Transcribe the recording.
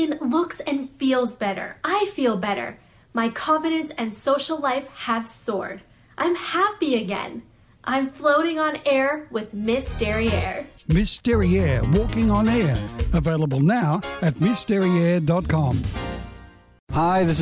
skin looks and feels better. I feel better. My confidence and social life have soared. I'm happy again. I'm floating on air with Miss Derriere. Miss Derriere, walking on air. Available now at missderriere.com. Hi, this is